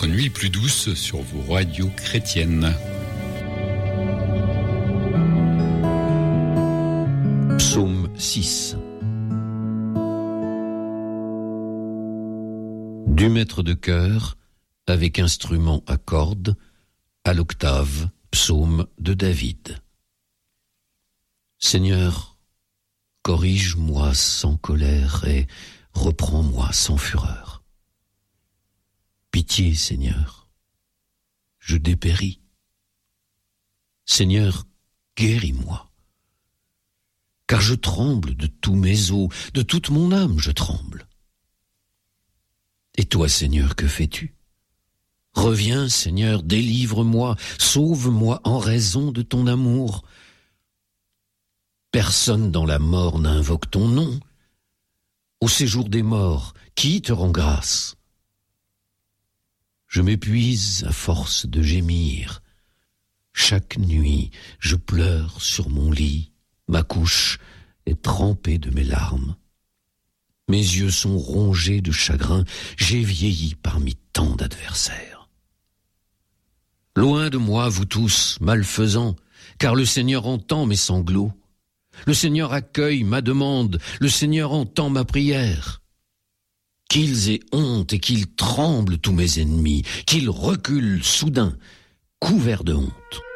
votre nuit plus douce sur vos radios chrétiennes. Psaume 6. Du maître de chœur, avec instrument à cordes, à l'octave, psaume de David. Seigneur, corrige-moi sans colère et reprends-moi sans fureur. Pitié, Seigneur, je dépéris. Seigneur, guéris-moi. Car je tremble de tous mes os, de toute mon âme je tremble. Et toi, Seigneur, que fais-tu? Reviens, Seigneur, délivre-moi, sauve-moi en raison de ton amour. Personne dans la mort n'invoque ton nom. Au séjour des morts, qui te rend grâce? Je m'épuise à force de gémir. Chaque nuit, je pleure sur mon lit. Ma couche est trempée de mes larmes. Mes yeux sont rongés de chagrin. J'ai vieilli parmi tant d'adversaires. Loin de moi, vous tous, malfaisants, car le Seigneur entend mes sanglots. Le Seigneur accueille ma demande. Le Seigneur entend ma prière. Qu'ils aient honte et qu'ils tremblent tous mes ennemis, qu'ils reculent soudain, couverts de honte.